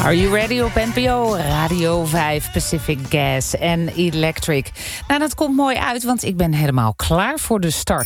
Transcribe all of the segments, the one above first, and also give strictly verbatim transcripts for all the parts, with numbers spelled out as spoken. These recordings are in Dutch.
Are You Ready op N P O Radio vijf, Pacific Gas en Electric. Nou, dat komt mooi uit, want ik ben helemaal klaar voor de start.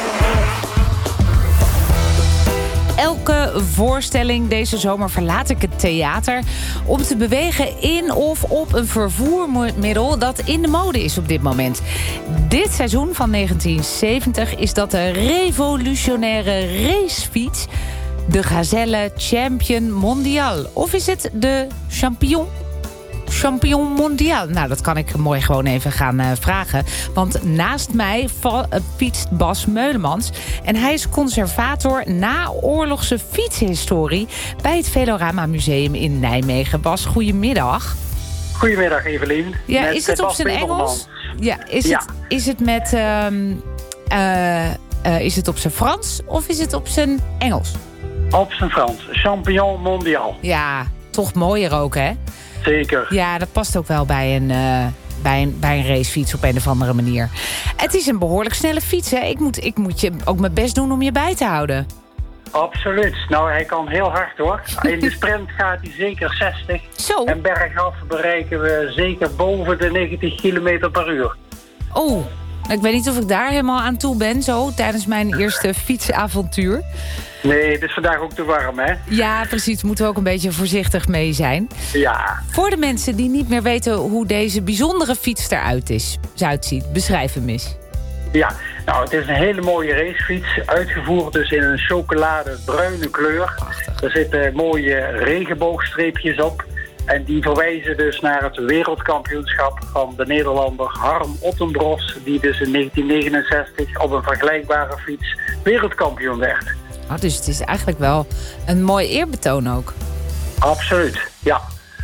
Elke voorstelling deze zomer verlaat ik het theater om te bewegen in of op een vervoermiddel dat in de mode is op dit moment. Dit seizoen van negentien zeventig is dat de revolutionaire racefiets, de Gazelle Champion Mondial. Of is het de Champion? Champion Mondial. Nou, dat kan ik mooi gewoon even gaan uh, vragen. Want naast mij val, uh, fietst Bas Meulemans. En hij is conservator naoorlogse fietshistorie bij het Velorama Museum in Nijmegen. Bas, goedemiddag. Goedemiddag, Evelien. Ja, met is het op zijn Engels? Ja, is, ja. Het, is het met... Um, uh, uh, is het op zijn Frans of is het op zijn Engels? Op zijn Frans. Champion Mondial. Ja, toch mooier ook, hè? Zeker. Ja, dat past ook wel bij een, uh, bij, een, bij een racefiets op een of andere manier. Het is een behoorlijk snelle fiets, hè? Ik moet, ik moet je ook mijn best doen om je bij te houden. Absoluut. Nou, hij kan heel hard, hoor. In de sprint gaat hij zeker zestig. Zo. En bergaf bereiken we zeker boven de negentig kilometer per uur. Oh, ik weet niet of ik daar helemaal aan toe ben, zo, tijdens mijn eerste fietsavontuur. Nee, het is vandaag ook te warm, hè? Ja, precies. Moeten we ook een beetje voorzichtig mee zijn. Ja. Voor de mensen die niet meer weten hoe deze bijzondere fiets eruit is, uitziet, beschrijf hem eens. Ja, nou, het is een hele mooie racefiets. Uitgevoerd dus in een chocoladebruine kleur. Prachtig. Er zitten mooie regenboogstreepjes op. En die verwijzen dus naar het wereldkampioenschap van de Nederlander Harm Ottenbros, die dus in negentien negenenzestig op een vergelijkbare fiets wereldkampioen werd. Oh, dus het is eigenlijk wel een mooi eerbetoon ook. Absoluut, ja.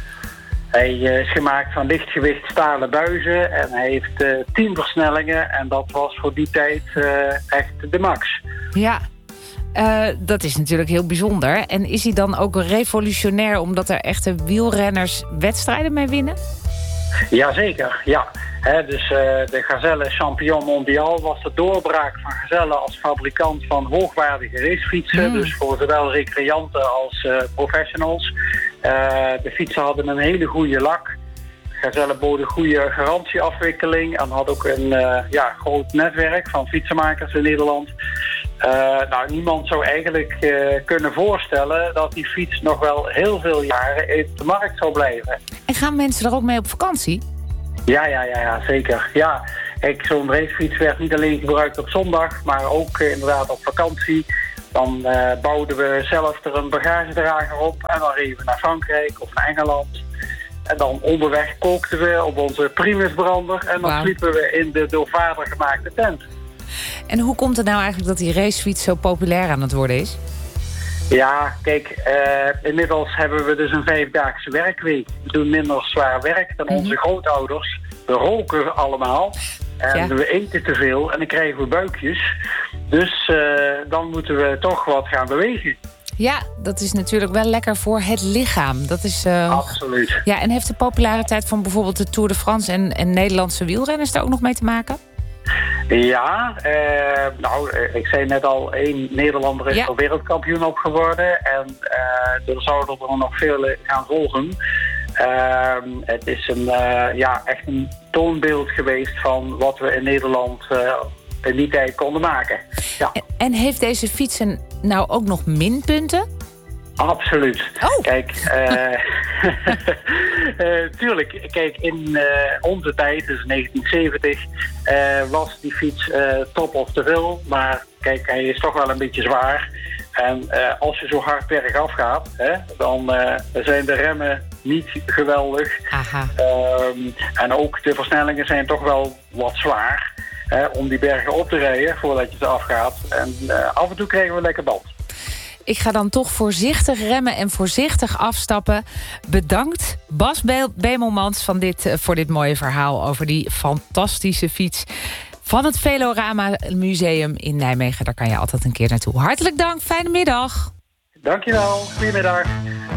Hij uh, is gemaakt van lichtgewicht stalen buizen en hij heeft uh, tien versnellingen. En dat was voor die tijd uh, echt de max. Ja, uh, dat is natuurlijk heel bijzonder. En is hij dan ook revolutionair omdat er echte wielrenners wedstrijden mee winnen? Jazeker, ja. He, dus uh, de Gazelle Champion Mondial was de doorbraak van Gazelle als fabrikant van hoogwaardige racefietsen. Mm. Dus voor zowel recreanten als uh, professionals. Uh, de fietsen hadden een hele goede lak. Gazelle bood een goede garantieafwikkeling en had ook een uh, ja, groot netwerk van fietsenmakers in Nederland. Uh, nou, niemand zou eigenlijk uh, kunnen voorstellen dat die fiets nog wel heel veel jaren in de markt zou blijven. En gaan mensen er ook mee op vakantie? Ja, ja, ja, ja, zeker. Ja, kijk, zo'n racefiets werd niet alleen gebruikt op zondag, maar ook uh, inderdaad op vakantie. Dan uh, bouwden we zelf er een bagagedrager op en dan reden we naar Frankrijk of naar Engeland. En dan onderweg kookten we op onze primusbrander en dan wow. sliepen we in de door vader gemaakte tent. En hoe komt het nou eigenlijk dat die racefiets zo populair aan het worden is? Ja, kijk, uh, inmiddels hebben we dus een vijfdaagse werkweek. We doen minder zwaar werk dan onze mm-hmm. grootouders. We roken allemaal en ja. we eten te veel en dan krijgen we buikjes. Dus uh, dan moeten we toch wat gaan bewegen. Ja, dat is natuurlijk wel lekker voor het lichaam. Dat is, uh, Absoluut. Ja, en heeft de populariteit van bijvoorbeeld de Tour de France en, en Nederlandse wielrenners daar ook nog mee te maken? Ja, uh, nou, ik zei net al, één Nederlander is ja. er wereldkampioen op geworden. En uh, er zouden er nog vele gaan volgen. Uh, het is een, uh, ja, echt een toonbeeld geweest van wat we in Nederland uh, in die tijd konden maken. Ja. En, en heeft deze fietsen nou ook nog minpunten? Absoluut. Oh. Kijk, uh, uh, tuurlijk, kijk, in uh, onze tijd, dus negentien zeventig, uh, was die fiets uh, top of te veel. Maar kijk, hij is toch wel een beetje zwaar. En uh, als je zo hard bergaf gaat, hè, dan uh, zijn de remmen niet geweldig. Aha. Um, en ook de versnellingen zijn toch wel wat zwaar. Hè, om die bergen op te rijden voordat je ze afgaat. En uh, af en toe krijgen we een lekker band. Ik ga dan toch voorzichtig remmen en voorzichtig afstappen. Bedankt Bas Be- Bemelmans van dit, uh, voor dit mooie verhaal over die fantastische fiets van het Velorama Museum in Nijmegen. Daar kan je altijd een keer naartoe. Hartelijk dank, fijne middag. Dankjewel, goedemiddag.